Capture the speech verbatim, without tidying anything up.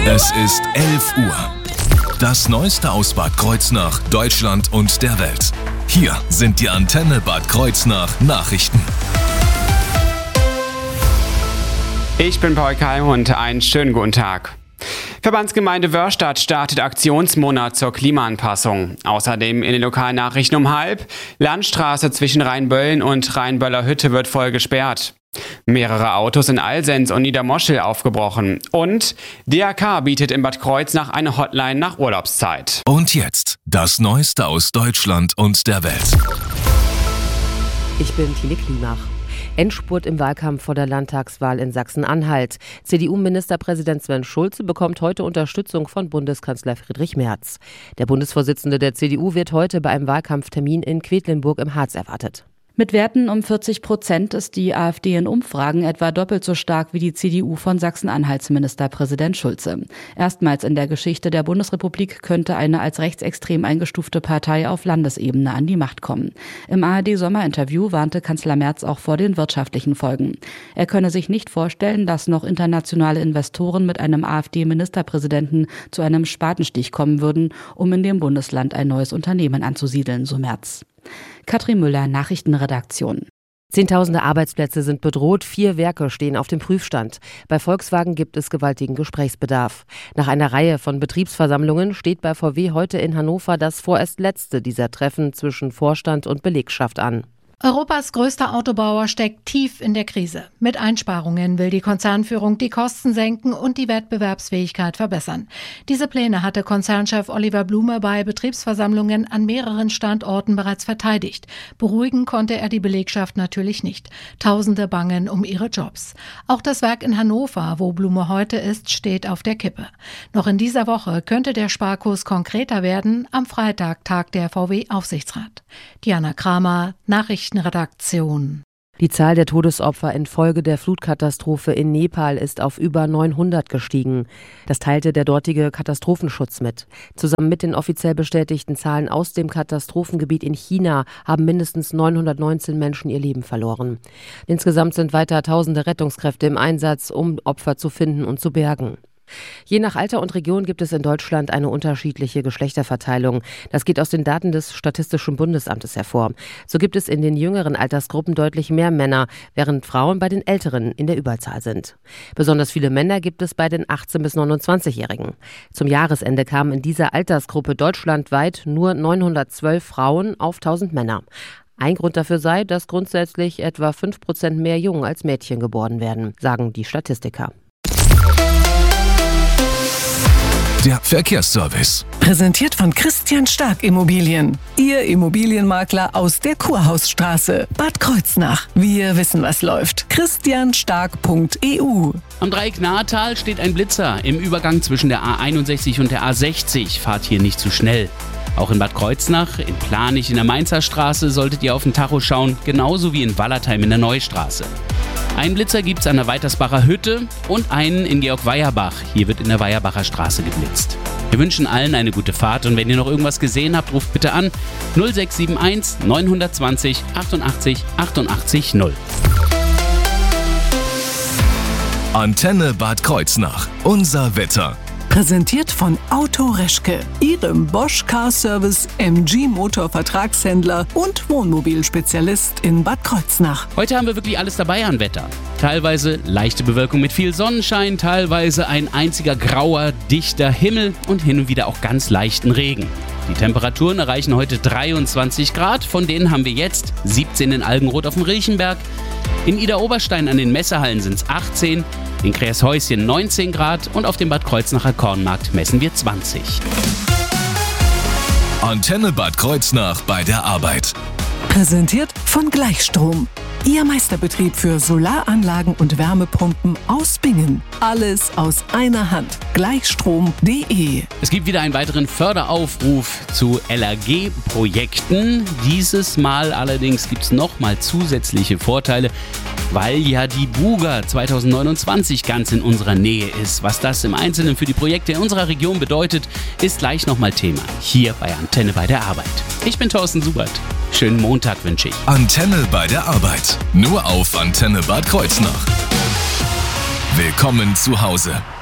Es ist elf Uhr. Das Neueste aus Bad Kreuznach, Deutschland und der Welt. Hier sind die Antenne Bad Kreuznach Nachrichten. Ich bin Paul Keim und einen schönen guten Tag. Verbandsgemeinde Wörstadt startet Aktionsmonat zur Klimaanpassung. Außerdem in den lokalen Nachrichten um halb. Landstraße zwischen Rheinböllen und Rheinböller Hütte wird voll gesperrt. Mehrere Autos in Alsenz und Niedermoschel aufgebrochen. Und D R K bietet in Bad Kreuznach eine Hotline nach Urlaubszeit. Und jetzt das Neueste aus Deutschland und der Welt. Ich bin Tine Klimach. Endspurt im Wahlkampf vor der Landtagswahl in Sachsen-Anhalt. C D U-Ministerpräsident Sven Schulze bekommt heute Unterstützung von Bundeskanzler Friedrich Merz. Der Bundesvorsitzende der C D U wird heute bei einem Wahlkampftermin in Quedlinburg im Harz erwartet. Mit Werten um vierzig Prozent ist die AfD in Umfragen etwa doppelt so stark wie die C D U von Sachsen-Anhalts Ministerpräsident Schulze. Erstmals in der Geschichte der Bundesrepublik könnte eine als rechtsextrem eingestufte Partei auf Landesebene an die Macht kommen. Im A R D-Sommerinterview warnte Kanzler Merz auch vor den wirtschaftlichen Folgen. Er könne sich nicht vorstellen, dass noch internationale Investoren mit einem AfD-Ministerpräsidenten zu einem Spatenstich kommen würden, um in dem Bundesland ein neues Unternehmen anzusiedeln, so Merz. Katrin Müller, Nachrichtenredaktion. Zehntausende Arbeitsplätze sind bedroht, vier Werke stehen auf dem Prüfstand. Bei Volkswagen gibt es gewaltigen Gesprächsbedarf. Nach einer Reihe von Betriebsversammlungen steht bei V W heute in Hannover das vorerst letzte dieser Treffen zwischen Vorstand und Belegschaft an. Europas größter Autobauer steckt tief in der Krise. Mit Einsparungen will die Konzernführung die Kosten senken und die Wettbewerbsfähigkeit verbessern. Diese Pläne hatte Konzernchef Oliver Blume bei Betriebsversammlungen an mehreren Standorten bereits verteidigt. Beruhigen konnte er die Belegschaft natürlich nicht. Tausende bangen um ihre Jobs. Auch das Werk in Hannover, wo Blume heute ist, steht auf der Kippe. Noch in dieser Woche könnte der Sparkurs konkreter werden. Am Freitag tagt der V W-Aufsichtsrat. Diana Kramer, Nachrichten Redaktion. Die Zahl der Todesopfer infolge der Flutkatastrophe in Nepal ist auf über neunhundert gestiegen. Das teilte der dortige Katastrophenschutz mit. Zusammen mit den offiziell bestätigten Zahlen aus dem Katastrophengebiet in China haben mindestens neunhundertneunzehn Menschen ihr Leben verloren. Insgesamt sind weiter tausende Rettungskräfte im Einsatz, um Opfer zu finden und zu bergen. Je nach Alter und Region gibt es in Deutschland eine unterschiedliche Geschlechterverteilung. Das geht aus den Daten des Statistischen Bundesamtes hervor. So gibt es in den jüngeren Altersgruppen deutlich mehr Männer, während Frauen bei den Älteren in der Überzahl sind. Besonders viele Männer gibt es bei den achtzehn- bis neunundzwanzigjährigen. Zum Jahresende kamen in dieser Altersgruppe deutschlandweit nur neunhundertzwölf Frauen auf tausend Männer. Ein Grund dafür sei, dass grundsätzlich etwa fünf Prozent mehr Jungen als Mädchen geboren werden, sagen die Statistiker. Der Verkehrsservice. Präsentiert von Christian Stark Immobilien. Ihr Immobilienmakler aus der Kurhausstraße, Bad Kreuznach. Wir wissen, was läuft. christian stark punkt e u. Am Dreieck Nahetal steht ein Blitzer im Übergang zwischen der A einundsechzig und der A sechzig. Fahrt hier nicht zu schnell. Auch in Bad Kreuznach, in Planich in der Mainzer Straße solltet ihr auf den Tacho schauen, genauso wie in Wallertheim in der Neustraße. Einen Blitzer gibt's an der Weitersbacher Hütte und einen in Georg-Weierbach. Hier wird in der Weierbacher Straße geblitzt. Wir wünschen allen eine gute Fahrt und wenn ihr noch irgendwas gesehen habt, ruft bitte an null sechs sieben eins neun zwei null achtundachtzig achtundachtzig null. Antenne Bad Kreuznach. Unser Wetter. Präsentiert von Auto Reschke, Ihrem Bosch Car Service M G Motor Vertragshändler und Wohnmobilspezialist in Bad Kreuznach. Heute haben wir wirklich alles dabei an Wetter. Teilweise leichte Bewölkung mit viel Sonnenschein, teilweise ein einziger grauer, dichter Himmel und hin und wieder auch ganz leichten Regen. Die Temperaturen erreichen heute dreiundzwanzig Grad, von denen haben wir jetzt siebzehn in Algenroth auf dem Rilchenberg. In Idar-Oberstein an den Messehallen sind es achtzehn, in Kreashäuschen neunzehn Grad und auf dem Bad Kreuznacher Kornmarkt messen wir zwanzig. Antenne Bad Kreuznach bei der Arbeit. Präsentiert von Gleichstrom. Ihr Meisterbetrieb für Solaranlagen und Wärmepumpen aus Bingen. Alles aus einer Hand. Gleichstrom punkt de. Es gibt wieder einen weiteren Förderaufruf zu L R G-Projekten. Dieses Mal allerdings gibt es nochmal zusätzliche Vorteile, weil ja die Buga zwanzig neunundzwanzig ganz in unserer Nähe ist. Was das im Einzelnen für die Projekte in unserer Region bedeutet, ist gleich nochmal Thema hier bei Antenne bei der Arbeit. Ich bin Thorsten Subert. Schönen Montag wünsche ich. Antenne bei der Arbeit. Nur auf Antenne Bad Kreuznach. Willkommen zu Hause.